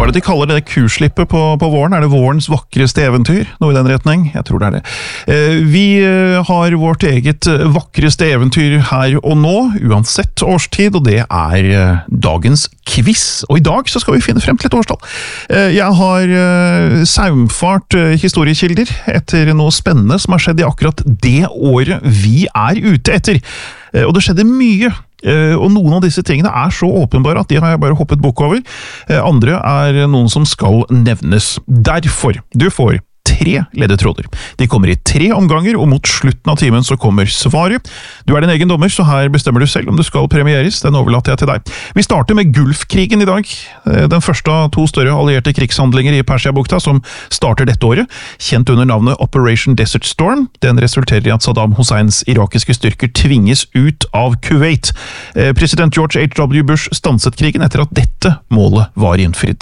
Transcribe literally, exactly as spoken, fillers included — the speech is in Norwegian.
er det de kaller det kurslippet på, på våren? Er det vårens vakreste eventyr? Noe i den retning? Jeg tror det er det. Eh, vi har vårt eget vakreste eventyr her og nå, uansett årstid, og det er eh, dagens quiz. Og i dag så skal vi finne frem til et årstall. Eh, jeg har eh, saumfart eh, historiekilder etter noe spennende som har skjedd i akkurat det året vi er ute etter. Eh, og det skjedde mye. Uh, og noen av disse tingene er så åpenbare at de har jeg bare hoppet bukk over. Uh, andre er noen som skal nevnes. Derfor, du får tre ledetråder. De kommer i tre omganger, og mot slutten av timen så kommer svaret. Du er din egen dommer, så her bestemmer du selv om du skal premieres. Den overlater jeg til deg. Vi starter med Gulfkrigen i dag. Den første av to større allierte krigshandlinger i Persiabukta som starter dette året, kjent under navnet Operation Desert Storm. Den resulterer i at Saddam Husseins irakiske styrker tvinges ut av Kuwait. President George H W Bush stanset krigen etter at dette målet var innfridd.